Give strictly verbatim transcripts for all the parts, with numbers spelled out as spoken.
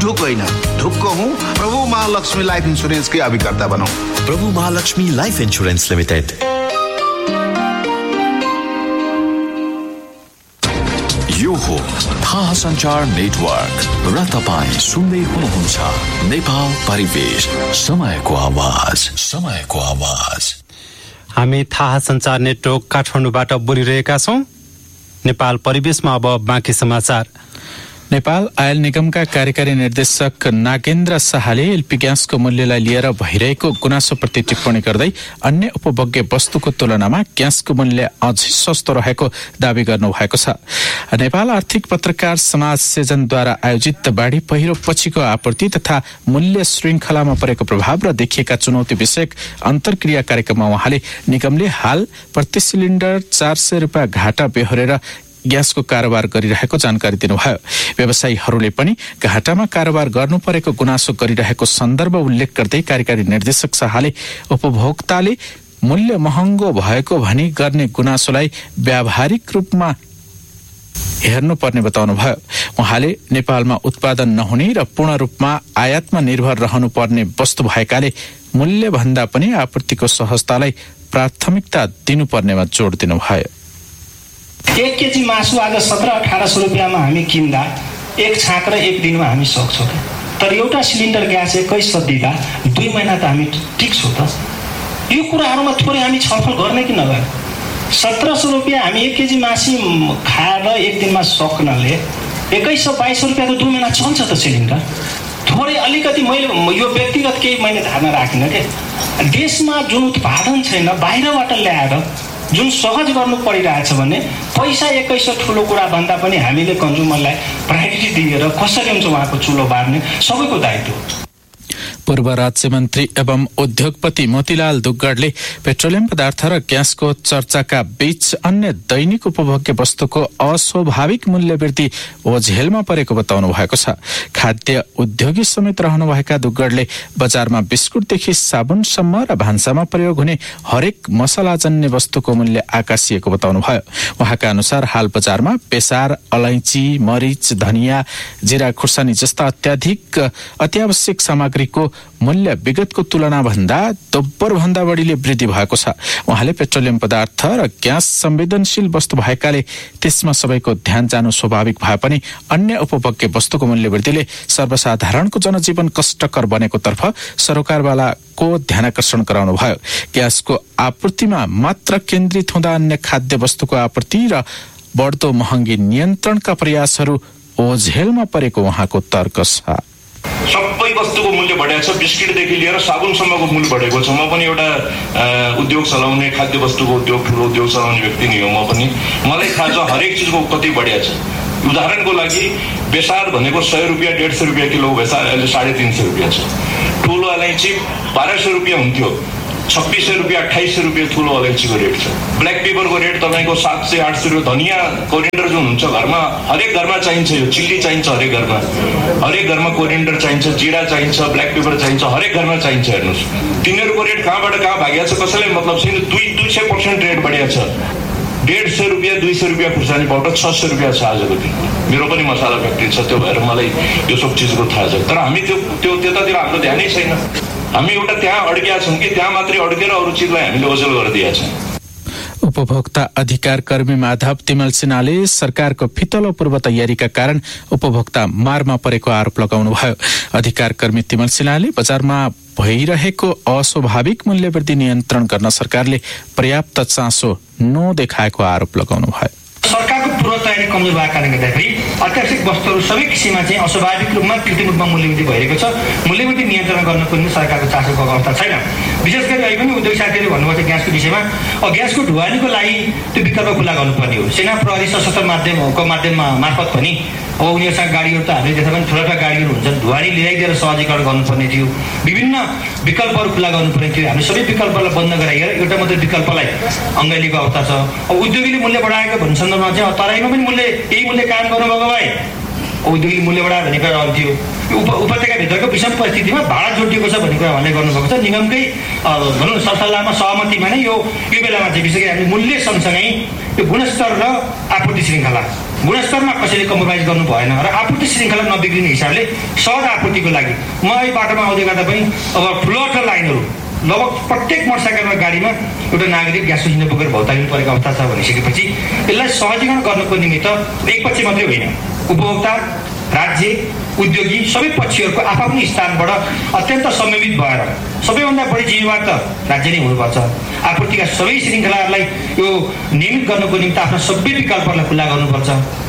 ढुक होइन, ढुक्क हूँ। प्रभु महालक्ष्मी लाइफ इंश्योरेंस के अभिकर्ता बनौं। प्रभु महालक्ष्मी लाइफ इंश्योरेंस लिमिटेड। यो हो थाहा सञ्चार नेटवर्क र तपाईं सुन्दै हुनुहुन्छ नेपाल परिवेश, समयको आवाज, समयको आवाज। हामी थाहा सञ्चार नेटवर्क काठमाडौँबाट बोलिरहेका छौं। नेपाल परिवेशमा अब बाँकी समाचार। नेपाल आयल निगमका कार्यकारी निर्देशक नागेन्द्र शाहले एलपी ग्यासको मूल्यलाई लिएर भइरहेको गुनासोप्रति टिप्पणी गर्दै अन्य उपभोग्य वस्तुको तुलनामा ग्यासको मूल्य अझै सस्तो रहेको दावी गर्नुभएको छ। नेपाल आर्थिक पत्रकार समाज सेजनद्वारा आयोजित बाढी पहिरो पछिको आपूर्ति तथा मूल्य श्रृङ्खलामा परेको प्रभाव र देखिएका चुनौती विषयक अन्तर्क्रिया कार्यक्रममा उहाँले निगमले हाल प्रति सिलिन्डर चार सय रुपियाँ घाटा बेहोरेर ग्यासको कारोबार गरिरहेको जानकारी दिनुभयो। व्यवसायीहरूले पनि घाटामा कारोबार गर्नु परेको गुनासो गरिरहेको सन्दर्भ उल्लेख गर्दै कार्यकारी निर्देशक शाहले उपभोक्ताले मूल्य महँगो भएको भनी गर्ने गुनासोलाई व्यावहारिक रूपमा हेर्नुपर्ने बताउनुभयो। उहाँले नेपालमा उत्पादन नहुने र पूर्ण रूपमा आयातमा निर्भर रहनुपर्ने वस्तु भएकाले मूल्य भन्दा पनि आपूर्तिको सहजतालाई प्राथमिकता दिनुपर्नेमा जोड दिनुभयो। एक केजी मासु आज सत्र अठारह सौ रुपियाँमा हामी किन्दा एक छाक र एक दिनमा हामी सक्छौँ, तर एउटा सिलिन्डर ग्यास एक्काइस सौ दिँदा दुई महिना त हामी टिक्छौँ त। यो कुराहरूमा थोरै हामी छलफल गर्ने कि नगर्ने? सत्र सौ रुपियाँ हामी एक केजी मासु खाएर एक दिनमा सक्नाले एक्काइस सौ बाइस सौ रुपियाँको दुई महिना चल्छ त सिलिन्डर। थोरै अलिकति मैले यो व्यक्तिगत केही मैले धारणा राखिनँ के, देशमा जुन उत्पादन छैन बाहिरबाट ल्याएर जुन सहज गर्नु परिरहेछ भने पैसा एक्काइस सौ ठुलो कुरा भन्दा पनि हामीले कन्ज्युमरलाई प्रायोरिटी दिएर कसरी हुन्छ उहाँको चुलो बार्ने सबैको दायित्व। पूर्व राज्य मन्त्री एवं उद्योगपति मोतीलाल दुग्गडले पेट्रोलियम पदार्थ र ग्यासको चर्चाका बीच अन्य दैनिक उपभोग्य वस्तुको अस्वाभाविक मूल्य वृद्धि ओझेलमा परेको बताउनु भएको छ। खाद्य उद्योगी समेत रहनुभएका दुग्गडले बजारमा बिस्कुटदेखि साबुनसम्म र भान्सामा प्रयोग हुने हरेक मसलाजन्य वस्तुको मूल्य आकाशिएको बताउनुभयो। उहाँका अनुसार हाल बजारमा बेसार, अलैँची, मरिच, धनिया, जिरा खुर्सानी जस्ता अत्याधिक अत्यावश्यक सामग्रीको मूल्य विगतको तुलना भन्दा दोब्बर भन्दा बढीले वृद्धि भएको छ। उहाँले पेट्रोलियम पदार्थ र ग्यास संवेदनशील वस्तु भएकाले त्यसमा सबैको ध्यान जानु स्वाभाविक भए पनि अन्य उपभोग्य वस्तुको मूल्य वृद्धिले सर्वसाधारणको जनजीवन कष्टकर बनेको तर्फ सरकारवालाको ध्यानाकर्षण गराउनु भयो। ग्यासको आपूर्तिमा मात्र केन्द्रित हुँदा अन्य खाद्य वस्तुको आपूर्ति र बढ्दो महँगी नियन्त्रणका प्रयासहरू ओझेलमा परेको उहाँको तर्क छ। सबै वस्तुको मूल्य बढेको छ, बिस्किटदेखि लिएर साबुनसम्मको मूल्य बढेको छ। म पनि एउटा उद्योग चलाउने खाद्य वस्तुको उद्योग ठुलो उद्योग चलाउने व्यक्ति नै हो म पनि। मलाई थाहा छ हरेक चिजको कति बढेको छ। उदाहरणको लागि बेसार भनेको सय रुपियाँ डेढ सय रुपियाँ किलो बेसार अहिले साढे तिन सय रुपियाँ छ। ठुलो अलैँची बाह्र सय रुपियाँ हुन्थ्यो, छब्बिस सय रुपियाँ अठाइस सय रुपियाँ ठुलो अलैँचीको रेट छ। ब्ल्याक पेपरको रेट तपाईँको सात सय आठ सय रुपियाँ। धनिया कोरिएन्डर जुन हुन्छ घरमा हरेक घरमा चाहिन्छ, यो चिल्ली चाहिन्छ हरेक घरमा, हरेक घरमा कोरिएन्डर चाहिन्छ, जिरा चाहिन्छ, ब्ल्याक पेपर चाहिन्छ, हरेक घरमा चाहिन्छ। हेर्नुहोस् तिनीहरूको रेट कहाँबाट कहाँ भागेको छ कसैलाई मतलब छैन। दुई दुई सय पर्सेन्ट रेट बढिया छ। डेढ सय रुपियाँ दुई सय रुपियाँ खुर्सानी पाउडर छ सय रुपियाँ छ आजको दिन। मेरो पनि मसाला फ्याक्ट्री छ, त्यो भएर मलाई यो सब चिजको थाहा छ। तर हामी त्यो त्यो त्यतातिर हाम्रो ध्यानै छैन। हामी एउटा त्यहाँ अड्किया छौँ कि त्यहाँ मात्रै अड्केर अरू चिजलाई हामीले ओझेल गरिदिएका छौँ। उपभोक्ता अधिकार कर्मी माधव तिमल सिन्हाले सरकारको फितलो पूर्व तयारीका कारण उपभोक्ता मारमा परेको आरोप लगाउनुभयो। अधिकार कर्मी तिमल सिन्हाले बजारमा भइरहेको अस्वाभाविक मूल्य वृद्धि नियन्त्रण गर्न सरकारले पर्याप्त चासो नदेखाएको आरोप लगाउनुभयो। सरकारको पूर्व तयारी कमजोर भएको कारणले गर्दाखेरि अत्यावश्यक वस्तुहरू सबै किसिममा चाहिँ अस्वाभाविक रूपमा कृत्रिम रूपमा मूल्यवृद्धि भइरहेको छ। मूल्यवृद्धि नियन्त्रण गर्नको निम्ति सरकारको चासोको अवस्था छैन। विशेष गरी अहिले पनि उद्योग साथीहरूले भन्नुभएको छ ग्यासको विषयमा, अब ग्यासको ढुवानीको लागि त्यो विकल्प खुला गर्नुपर्ने हो। सेना प्रहरी सशस्त्र माध्यमको माध्यममा मार्फत पनि अब उनीहरूसँग गाडीहरू त हामीले देख्दा पनि ठुला ठुला गाडीहरू हुन्छन्, ढुवानी ल्याइदिएर सहजीकरण गर्नुपर्ने थियो। विभिन्न विकल्पहरू खुला गर्नुपर्ने थियो। हामी सबै विकल्पलाई बन्द गराइएर एउटा मात्रै विकल्पलाई अँगालिएको अवस्था छ। अब उद्योगीले मूल्य बढाएको भन्ने सन्दर्भमा चाहिँ तराईमा पनि मूल्य यही मूल्य कायम गर्नुभएको भए उद्योगीले मूल्य बढायो भन्ने कुरा रहन्थ्यो। उप उपत्यकाभित्रको विषम परिस्थितिमा भाडा जोडिएको छ भन्ने कुरा भन्ने गर्नुभएको छ। निगमकै भनौँ सरसल्लाहमा सहमतिमा नै यो यो बेलामा चाहिँ विशेष गरी हामीले मूल्य सँगसँगै यो गुणस्तर र आपूर्ति श्रृङ्खला गुणस्तरमा कसैले कम्प्रोमाइज गर्नु भएन र आपूर्ति श्रृङ्खला नबिग्रिने हिसाबले सहज आपूर्तिको लागि म यो बाटोमा आउँदै गर्दा पनि अब फ्लोट लाइनहरू लगभग प्रत्येक मोटरसाइकल गाडीमा एउटा नागरिक ग्यास सिलिन्डर बोकेर भौतारिनु परेको अवस्था छ भनिसकेपछि यसलाई सहजीकरण गर्नको निमित्त एक पक्ष मात्रै होइन, उपभोक्ता, राज्य, उद्योगी सबै पक्षहरूको आफ्नै स्थानबाट अत्यन्त समन्वित भएर सबैभन्दा बढी जिम्मेवार त राज्य नै हुनुपर्छ। आपूर्तिका सबै श्रृङ्खलाहरूलाई यो नियमित गर्नको निम्ति आफ्ना सबै विकल्पहरूलाई खुल्ला गर्नुपर्छ।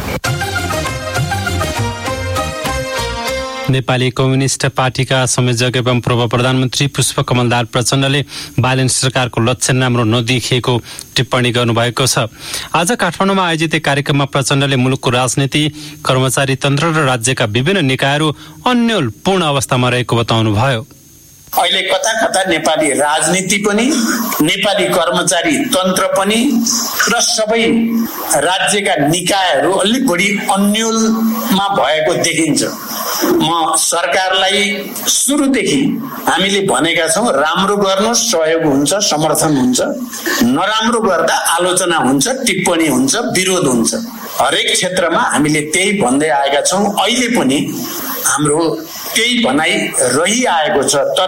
नेपाली कम्युनिस्ट पार्टीका संयोजक एवं पूर्व प्रधानमन्त्री पुष्पकमलदार प्रचण्डले बालेन सरकारको लक्षण राम्रो नदेखिएको टिप्पणी गर्नुभएको छ। आज काठमाडौँमा आयोजित एक कार्यक्रममा प्रचण्डले मुलुकको राजनीति, कर्मचारी तन्त्र र राज्यका विभिन्न निकायहरू अन्योलपूर्ण अवस्थामा रहेको बताउनुभयो। अहिले कता कता नेपाली राजनीति पनि, नेपाली कर्मचारी तन्त्र पनि र सबै राज्यका निकायहरू अलिक बढी अन्योलमा भएको देखिन्छ। म सरकारलाई सुरुदेखि हामीले भनेका छौँ, राम्रो गर्नु सहयोग हुन्छ, समर्थन हुन्छ, नराम्रो गर्दा आलोचना हुन्छ, टिप्पणी हुन्छ, विरोध हुन्छ। हरेक क्षेत्रमा हामीले त्यही भन्दै आएका छौँ। अहिले पनि हाम्रो त्यही भनाइ रहिआएको छ, तर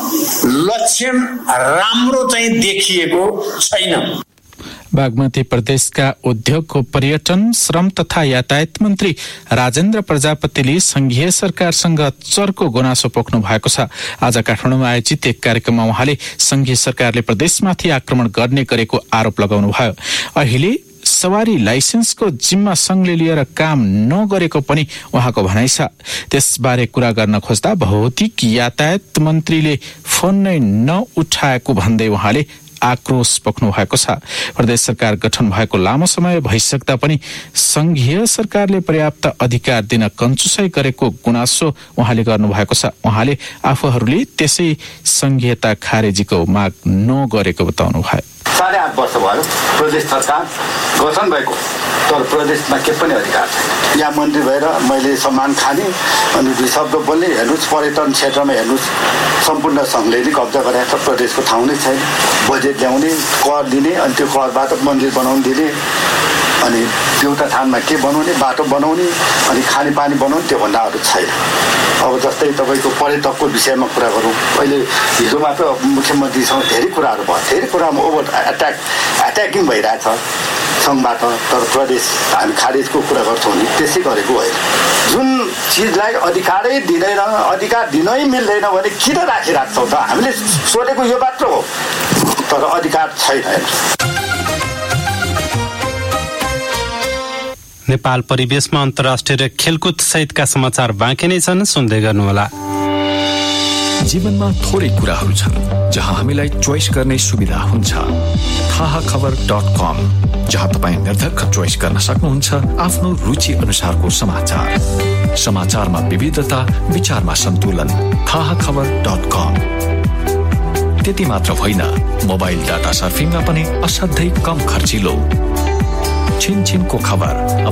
लक्षण राम्रो चाहिँ देखिएको छैन। बागमती प्रदेशका उद्योग, पर्यटन, श्रम तथा यातायात मन्त्री राजेन्द्र प्रजापतिले संघीय सरकारसँग चर्को गुनासो पोख्नु भएको छ। आज काठमाडौँमा आयोजित एक कार्यक्रममा उहाँले संघीय सरकारले प्रदेशमाथि आक्रमण गर्ने गरेको आरोप लगाउनुभयो। अहिले सवारी लाइसेन्सको जिम्मा संघले लिएर काम नगरेको पनि उहाँको भनाइ छ। त्यसबारे कुरा गर्न खोज्दा भौतिक यातायात मन्त्रीले फोन नै नउठाएको भन्दै उहाँले आक्रोश पोख्नु भएको छ। प्रदेश सरकार गठन भएको लामो समय भइसक्दा पनि संघीय सरकारले पर्याप्त अधिकार दिन कञ्जुसाइ गरेको गुनासो उहाँले गर्नुभएको छ। उहाँले आफूहरूले त्यसै संघीयता खारेजीको माग नगरेको बताउनु भयो। साढे आठ वर्ष भयो प्रदेश सरकार गठन भएको, तर प्रदेशमा के पनि अधिकार छैन। यहाँ मन्त्री भएर मैले सम्मान खाने अनि दुई शब्द बोल्ने, हेर्नुहोस् पर्यटन क्षेत्रमा हेर्नुहोस् सम्पूर्ण सङ्घले नै कब्जा गरेको छ। प्रदेशको ठाउँ नै छैन। बजेट ल्याउने, कर दिने, अनि त्यो करबाट मन्दिर बनाउनु दिने, अनि एउटा ठाउँमा के बनाउने, बाटो बनाउने, अनि खानेपानी बनाउने, त्योभन्दा अरू छैन। अब जस्तै तपाईँको पर्यटकको विषयमा कुरा गरौँ, अहिले हिजो मात्र मुख्यमन्त्रीसँग धेरै कुराहरू भयो, धेरै कुरामा ओभर एट्याक एट्याकिङ भइरहेछ सङ्घबाट, तर प्रदेश हामी खारेजको कुरा गर्छौँ भने त्यसै गरेको होइन। जुन चिजलाई अधिकारै दिँदैन, अधिकार दिनै मिल्दैन भने किन राखिराख्छौँ त? हामीले सोधेको यो मात्र हो, तर अधिकार छैन। नेपाल परिवेशमा अन्तर्राष्ट्रिय र खेलकुद सहितका समाचार बाँकी नै छन्, सुन्दै गर्नुहोला। जीवनमा थोरै कुराहरू छन् जहाँ हामीलाई चोइस गर्ने सुविधा हुन्छ। थाहा खबर डट कम, जहाँ तपाईँ निर्धक्क चोइस गर्न सक्नुहुन्छ आफ्नो रुचि अनुसारको समाचार। समाचारमा विविधता, विचारमा सन्तुलन। थाहा खबर डट कम। त्यति मात्र होइन, मोबाइल डाटा सर्फिङमा पनि असाध्यै कम खर्चिलो। छिनछिनको खबर